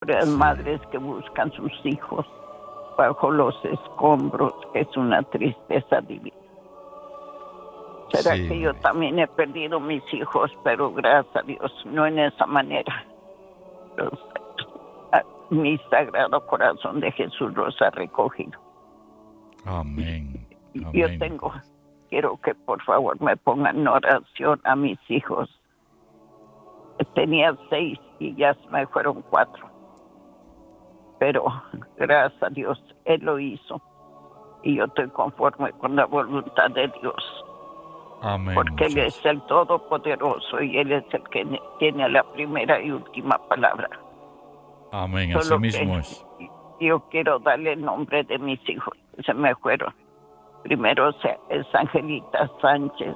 pobres Sí. madres que buscan sus hijos bajo los escombros, que es una tristeza divina. Será Sí, que mi yo vida. también he perdido mis hijos, pero gracias a Dios, no en esa manera. Mi sagrado corazón de Jesús los ha recogido. Amén. Yo Amén, Nicolás. quiero que por favor me pongan en oración a mis hijos. Tenía 6 y ya se me fueron 4. Pero gracias a Dios, Él lo hizo. Y yo estoy conforme con la voluntad de Dios. Amén, Porque Él es muchacha. el Todopoderoso y Él es el que tiene la primera y última palabra. Amén, así Solo mismo que es. yo quiero darle el nombre de mis hijos que se me fueron. Primero es Angelita Sánchez,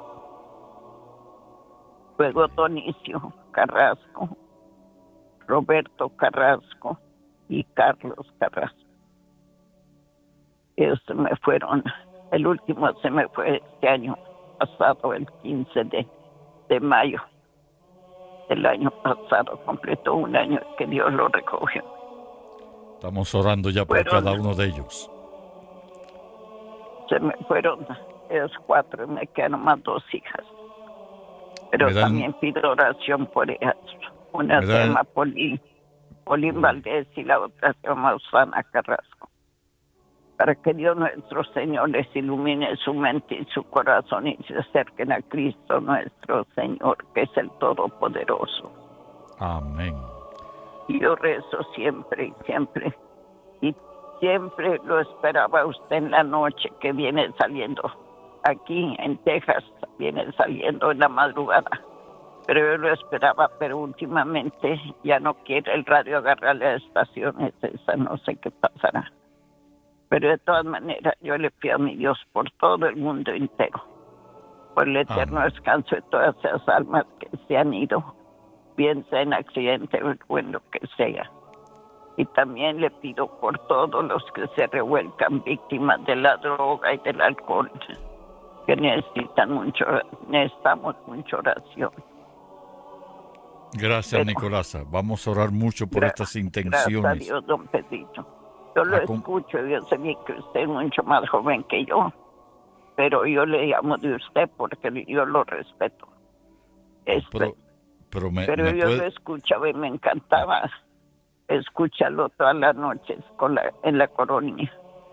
luego Donicio Carrasco, Roberto Carrasco y Carlos Carrasco. Ellos se me fueron. El último se me fue este año pasado, el 15 de mayo del año pasado. Completó un año que Dios lo recogió. Estamos orando ya por Fueron, cada uno de ellos. se me fueron los 4 y me quedaron más 2 hijas. Pero Me da el, también pido oración por ellas. Una me se da el- llama Polín Uy, Valdés y la otra se llama Osana Carrasco. Para que Dios nuestro Señor les ilumine su mente y su corazón y se acerquen a Cristo nuestro Señor, que es el Todopoderoso. amén. Y yo rezo siempre y siempre. Y siempre lo esperaba usted en la noche que viene saliendo. Aquí en Texas viene saliendo en la madrugada. Pero yo lo esperaba, pero últimamente ya no quiere el radio agarrar las estaciones. Esa no sé qué pasará. Pero de todas maneras yo le pido a mi Dios por todo el mundo entero, por el eterno Amén. descanso de todas esas almas que se han ido, bien sea en accidente o en lo que sea. Y también le pido por todos los que se revuelcan víctimas de la droga y del alcohol, que necesitamos mucha oración. Gracias, Pero Nicolasa. Vamos a orar mucho por estas gracias a intenciones. Dios, don Pedrito. Yo lo Acom- escucho, yo sé bien que usted es mucho más joven que yo, pero yo le llamo de usted porque yo lo respeto. oh, Este, pero pero me yo lo puede... escuchaba y me encantaba escucharlo todas las noches en la colonia.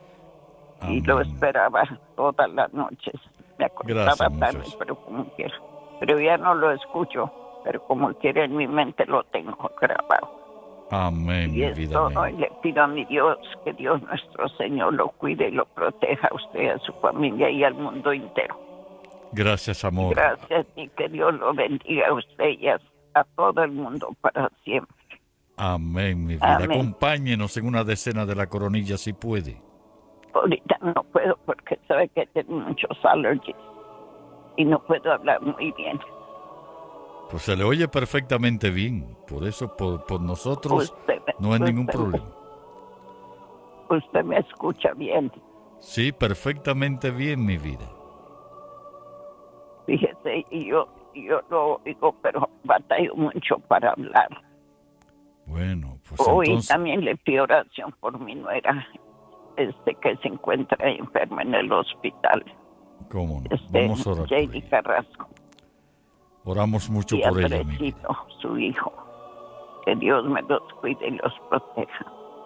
Y lo Amén. esperaba todas las noches. Me acostaba Gracias, tarde, muchacha. pero como quiera. Pero ya no lo escucho, pero como quiera en mi mente lo tengo grabado. Amén, Y mi vida, esto amén. le pido a mi Dios que Dios nuestro Señor lo cuide y lo proteja a usted, a su familia y al mundo entero. Gracias, Y amor. gracias y que Dios lo bendiga a usted y a todo el mundo para siempre. Amén, mi vida. Amén. Acompáñenos en una decena de la coronilla si puede. Ahorita no puedo porque sabe que tengo muchos allergies y no puedo hablar muy bien. Pues se le oye perfectamente bien. Por eso, por nosotros, Usted, no hay ningún usted, problema. usted me escucha bien. Sí, perfectamente bien, mi vida. Fíjese, y yo lo oigo, pero batallo mucho para hablar. Bueno, pues Hoy entonces, también le pido oración por mi nuera, que se encuentra enferma en el hospital. ¿cómo no? Vamos a orar por Jady ella. Carrasco Oramos mucho y por ella, mi vida. Andresito, su hijo. Que Dios me los cuide y los proteja.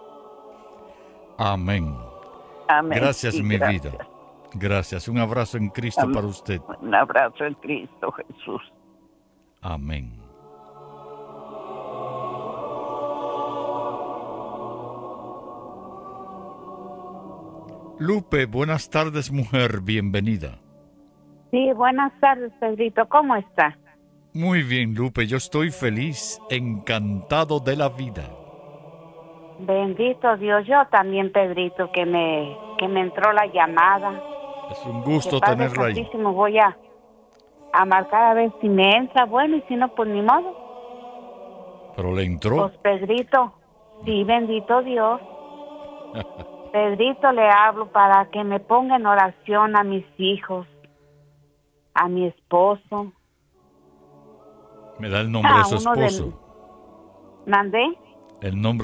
Amén. Amén Gracias, y mi vida. gracias. Gracias. Un abrazo en Cristo Amén. para usted. Un abrazo en Cristo Jesús. Amén. Lupe, buenas tardes, mujer. Bienvenida. Sí, buenas tardes, Pedrito. ¿Cómo está? Muy bien, Lupe. Yo estoy feliz, encantado de la vida. Bendito Dios. Yo también, Pedrito, que me entró la llamada. Es un Que gusto Padre tenerla ahí. Santísimo, voy a marcar a ver si me entra. Bueno, y si no, pues ni modo. Pero le entró. Pues, Pedrito, sí, bendito Dios. Pedrito, le hablo para que me ponga en oración a mis hijos, a mi esposo. Me da el nombre de su uno esposo. ¿Mandé? El nombre